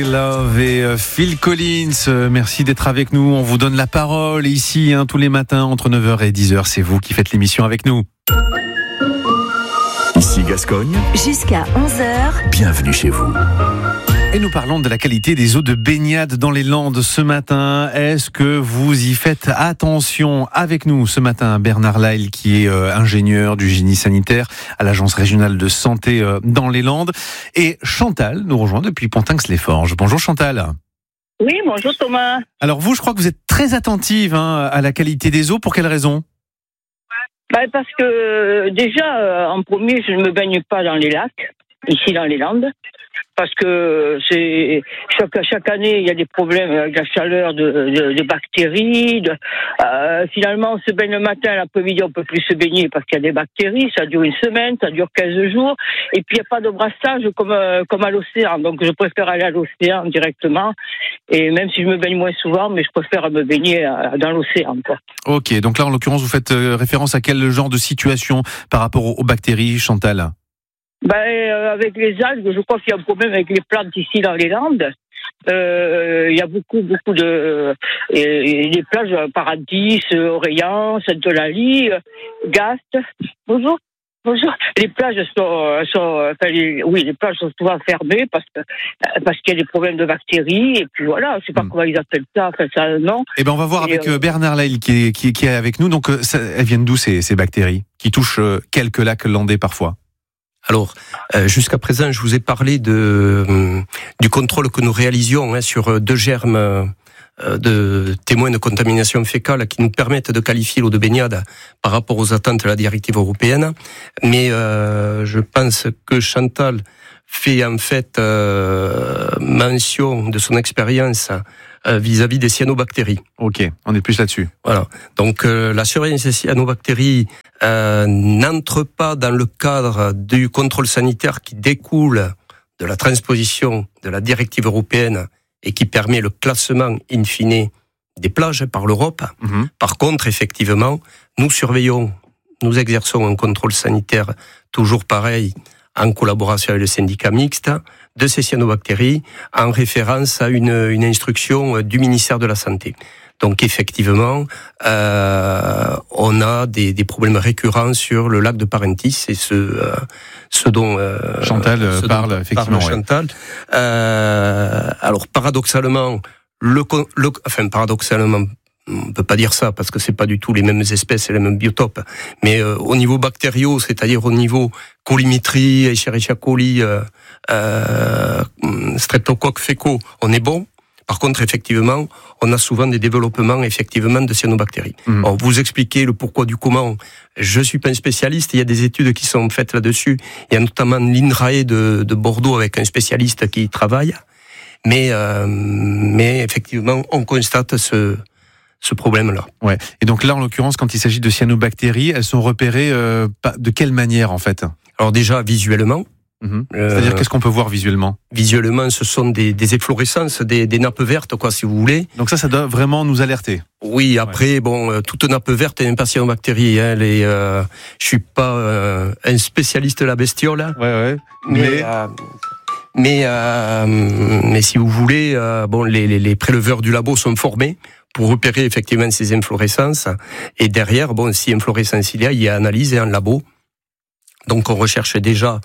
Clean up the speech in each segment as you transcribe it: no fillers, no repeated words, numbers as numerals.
Love et Phil Collins, merci d'être avec nous. On vous donne la parole ici tous les matins entre 9h et 10h. C'est vous qui faites l'émission avec nous. Ici Gascogne. Jusqu'à 11h. Bienvenue chez vous. Et nous parlons de la qualité des eaux de baignade dans les Landes ce matin. Est-ce que vous y faites attention? Avec nous ce matin, Bernard Lail, qui est ingénieur du génie sanitaire à l'Agence régionale de santé dans les Landes. Et Chantal nous rejoint depuis Pontinx-les-Forges. Bonjour Chantal. Oui, bonjour Thomas. Alors vous, je crois que vous êtes très attentive à la qualité des eaux. Pour quelle raison? Parce que déjà, en premier, je ne me baigne pas dans les lacs, ici dans les Landes. Parce que chaque année, il y a des problèmes avec la chaleur de bactéries. Finalement, on se baigne le matin, l'après-midi, on peut plus se baigner parce qu'il y a des bactéries. Ça dure une semaine, ça dure 15 jours. Et puis, il n'y a pas de brassage comme à l'océan. Donc, je préfère aller à l'océan directement. Et même si je me baigne moins souvent, mais je préfère me baigner dans l'océan, quoi. Ok, donc là, en l'occurrence, vous faites référence à quel genre de situation par rapport aux bactéries, Chantal? Avec les algues, je crois qu'il y a un problème avec les plantes ici dans les Landes. Il y a beaucoup de les plages Paradis, Orléans, Sainte-Eulalie, Gast. Bonjour. Les plages les plages sont souvent fermées parce qu'il y a des problèmes de bactéries et puis voilà, je sais pas comment ils appellent ça, non. Eh ben on va voir avec Bernard Lail qui est avec nous. Donc elles viennent d'où ces bactéries qui touchent quelques lacs landais parfois? Alors, jusqu'à présent, je vous ai parlé du contrôle que nous réalisions sur 2 germes de témoins de contamination fécale qui nous permettent de qualifier l'eau de baignade par rapport aux attentes de la directive européenne. Mais je pense que Chantal fait en fait mention de son expérience vis-à-vis des cyanobactéries. Ok, on est plus là-dessus. Voilà. Donc la surveillance des cyanobactéries n'entre pas dans le cadre du contrôle sanitaire qui découle de la transposition de la directive européenne et qui permet le classement in fine des plages par l'Europe. Mmh. Par contre, effectivement, nous exerçons un contrôle sanitaire toujours pareil en collaboration avec le syndicat mixte de ces cyanobactéries en référence à une instruction du ministère de la Santé. Donc effectivement, on a des problèmes récurrents sur le lac de Parentis, c'est ce dont Chantal parle effectivement. Chantal. Alors paradoxalement, paradoxalement, on peut pas dire ça parce que c'est pas du tout les mêmes espèces et les mêmes biotopes. Mais au niveau bactériaux, c'est-à-dire au niveau collimétrie, Escherichia coli, Streptocoque fécaux, on est bon. Par contre, effectivement, on a souvent des développements effectivement de cyanobactéries. Mmh. Alors, vous expliquez le pourquoi du comment. Je suis pas un spécialiste. Il y a des études qui sont faites là-dessus. Il y a notamment l'INRAE de Bordeaux avec un spécialiste qui y travaille. Mais effectivement, on constate ce problème-là. Ouais. Et donc là, en l'occurrence, quand il s'agit de cyanobactéries, elles sont repérées de quelle manière en fait? Alors déjà visuellement. Mmh. C'est-à-dire qu'est-ce qu'on peut voir visuellement? Visuellement, ce sont des efflorescences, des nappes vertes, quoi, si vous voulez. Donc ça doit vraiment nous alerter. Oui, après, toute nappe verte est une cyanobactérie. Je suis pas un spécialiste de la bestiole. Ouais. Mais si vous voulez, les préleveurs du labo sont formés pour repérer effectivement ces inflorescences. Et derrière, si inflorescence il y a analyse et un labo. Donc on recherche déjà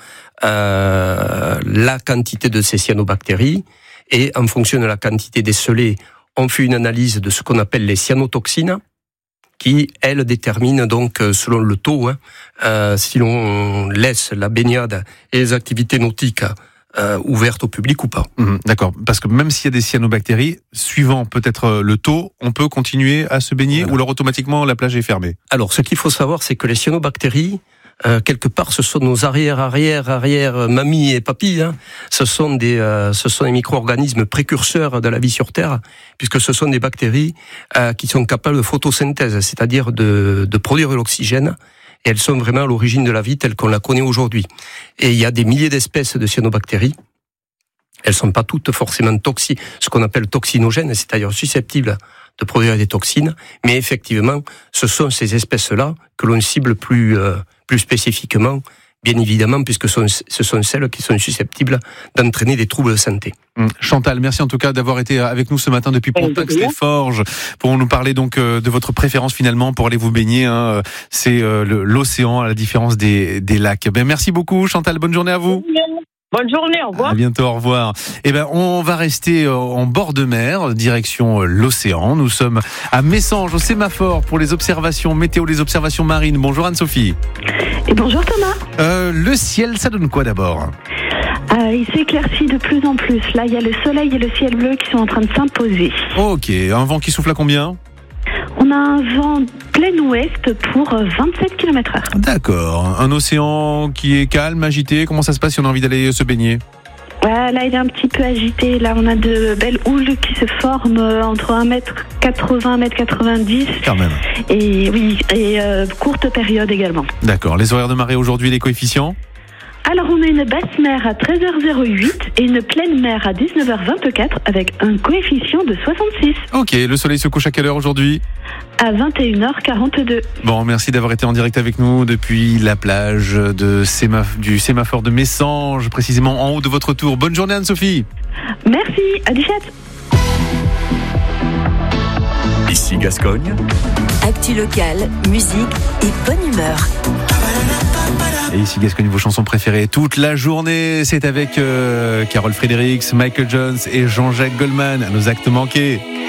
la quantité de ces cyanobactéries et en fonction de la quantité décelée, on fait une analyse de ce qu'on appelle les cyanotoxines qui, elles, déterminent donc selon le taux, si l'on laisse la baignade et les activités nautiques ouvertes au public ou pas. D'accord, parce que même s'il y a des cyanobactéries, suivant peut-être le taux, on peut continuer à se baigner ou alors automatiquement la plage est fermée? Alors ce qu'il faut savoir, c'est que les cyanobactéries, quelque part, ce sont nos arrière mamies et papis. Ce sont des micro-organismes précurseurs de la vie sur Terre, puisque ce sont des bactéries qui sont capables de photosynthèse, c'est-à-dire de produire de l'oxygène. Et elles sont vraiment à l'origine de la vie telle qu'on la connaît aujourd'hui. Et il y a des milliers d'espèces de cyanobactéries. Elles sont pas toutes forcément toxiques, ce qu'on appelle toxinogènes, c'est-à-dire susceptibles de produire des toxines. Mais effectivement, ce sont ces espèces-là que l'on cible plus spécifiquement bien évidemment, puisque ce sont celles qui sont susceptibles d'entraîner des troubles de santé. Chantal, merci en tout cas d'avoir été avec nous ce matin depuis Pontac-les-Forges pour nous parler donc de votre préférence finalement pour aller vous baigner. C'est l'océan à la différence des lacs. Merci beaucoup Chantal, bonne journée à vous. Bonne journée, au revoir. À bientôt, au revoir. On va rester en bord de mer, direction l'océan. Nous sommes à Messanges, au sémaphore, pour les observations météo, les observations marines. Bonjour Anne-Sophie. Et bonjour Thomas. Le ciel, ça donne quoi d'abord ? Il s'éclaircit de plus en plus. Là, il y a le soleil et le ciel bleu qui sont en train de s'imposer. Ok, un vent qui souffle à combien ? On a un vent plein ouest pour 27 km/h. D'accord. Un océan qui est calme, agité. Comment ça se passe si on a envie d'aller se baigner ? Là, il est un petit peu agité. Là, on a de belles houles qui se forment entre 1m80 et 1m90. Quand même. Et oui, courte période également. D'accord. Les horaires de marée aujourd'hui, les coefficients ? Alors, on a une basse mer à 13h08 et une pleine mer à 19h24 avec un coefficient de 66. Ok, le soleil se couche à quelle heure aujourd'hui ? À 21h42. Bon, merci d'avoir été en direct avec nous depuis la plage du sémaphore de Messanges, précisément en haut de votre tour. Bonne journée Anne-Sophie. Merci, à 17. Ici Gascogne. Actu locale, musique et bonne humeur. Et ici Gascogne, vos chansons préférées toute la journée, c'est avec Carole Fredericks, Michael Jones et Jean-Jacques Goldman, à nos actes manqués.